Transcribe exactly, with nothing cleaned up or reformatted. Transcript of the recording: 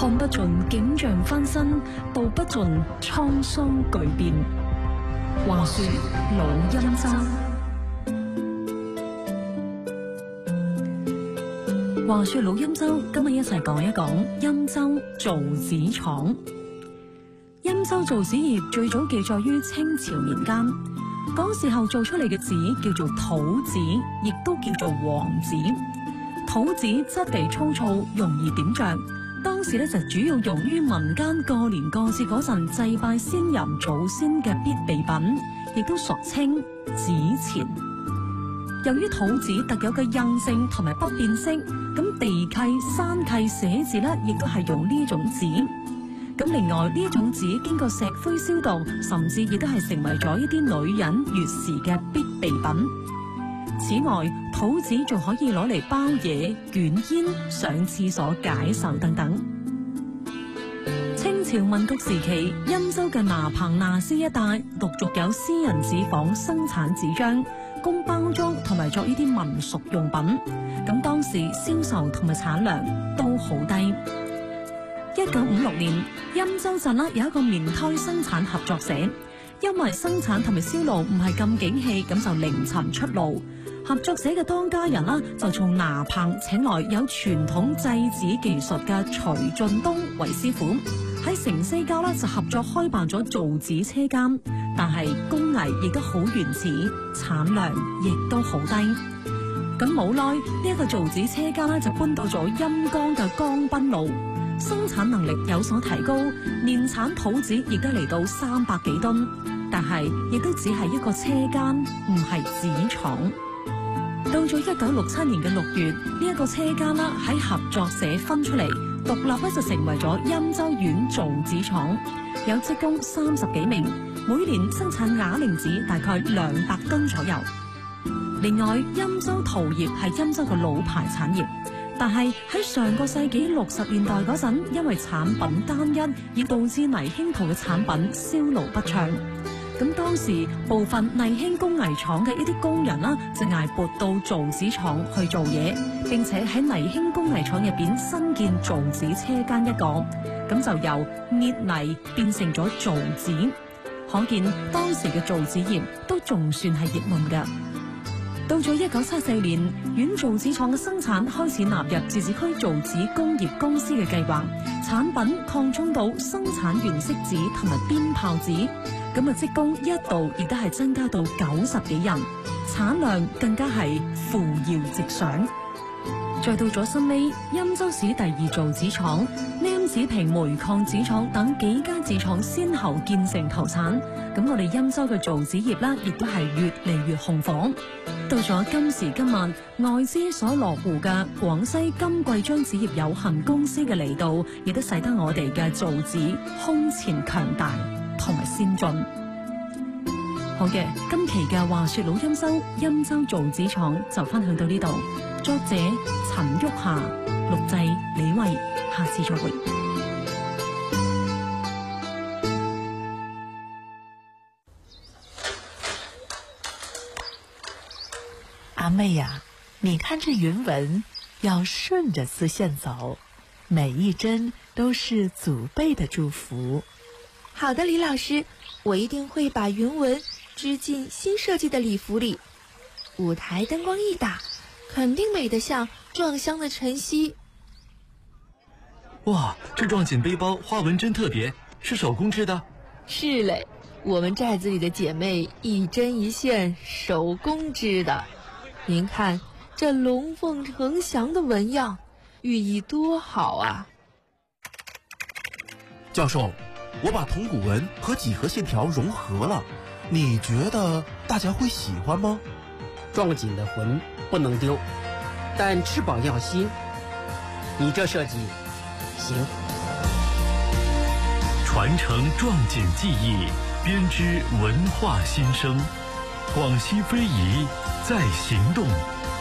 看不盡景象翻身，道不盡滄桑巨變。話說老欽州，話說老欽州，今日一齊講一講欽州造紙廠。欽州造紙業最早記載於清朝年間，嗰時候做出嚟嘅紙叫做土紙，亦都叫做黃紙。土紙質地粗糙，容易點着。當時咧就主要用於民間過年過節嗰陣祭拜先人祖先嘅必備品，亦都俗稱紙錢。由於土紙特有嘅韌性同埋不變色，咁地契、山契寫字咧亦都係用呢種紙。咁另外呢一種紙經過石灰消毒，甚至亦都係成為咗一啲女人月事嘅必備品。此外，土紙仲可以攞嚟包嘢、捲煙、上廁所解手等等。清朝民國時期，欽州嘅拿棚那斯一帶陸續有私人紙坊生產紙張，供包裝同埋作呢啲民俗用品。咁當時銷售同埋產量都好低。一九五六年，欽州鎮啦有一個棉胎生產合作社，因為生產同埋銷路唔係咁景氣，咁就另尋出路。合作社嘅當家人啦，就從拿棚請來有傳統製紙技術嘅徐進東為師傅，喺城西郊啦就合作開辦咗造紙車間，但係工藝亦都好原始，產量亦都好低。咁冇耐，呢一個造紙車間咧就搬到咗欽江嘅江濱路，生產能力有所提高，年產土紙亦都嚟到三百幾噸，但係亦都只係一個車間，唔係紙廠。到咗一九六七年嘅六月，呢、這、一個車間啦喺合作社分出嚟，獨立咧就成為咗欽州縣造紙廠，有職工三十幾名，每年生產啞鈴紙大概兩百噸左右。另外，欽州陶業係欽州嘅老牌產業，但係喺上個世紀六十年代嗰陣，因為產品單一，而導致泥興陶嘅產品銷路不暢。咁當時部分泥興工藝廠嘅一啲工人啦，就挨撥到造紙廠去做嘢，並且喺泥興工藝廠入邊新建造紙車間一個，咁就由捏泥變成咗造紙，可見當時嘅造紙業都仲算係熱門嘅。到咗一九七四年，縣造紙廠嘅生產開始納入自治區造紙工業公司嘅計劃，產品擴充到生產原色紙同埋鞭炮紙。咁啊，職工一度亦都係增加到九十幾人，產量更加係扶搖直上。再到咗新尾，欽州市第二造紙廠、黏紙坪煤礦紙廠等幾間紙廠先後建成投產，咁我哋欽州嘅造紙業啦，亦都係越嚟越紅火。到咗今時今日，外資所落戶嘅廣西金貴章紙業有限公司嘅嚟到，亦都使得我哋嘅造紙空前強大同埋先進。好嘅，今期嘅話說老欽州欽州造紙廠就分享到呢度。作者陳旭霞，錄製李慧，下次再會。 阿妹呀，你看這雲紋，要順着絲線走，每一針都是祖輩的祝福。 好的，李老師，我一定會把雲紋織進新設計的禮服裡。舞台燈光一打，肯定美得像撞香的晨曦。 哇，這撞錦背包花紋真特別，是手工織的？ 是嘞，我們寨子裡的姐妹一針一線手工織的。您看這龍鳳呈祥的紋樣，寓意多好啊！ 教授，我把銅鼓紋和幾何線條融合了，你覺得大家會喜歡嗎？ 撞錦的魂不能丟，但翅膀要新。你這設計行。 傳承撞錦技藝，編織文化新生。廣西非遺在行動。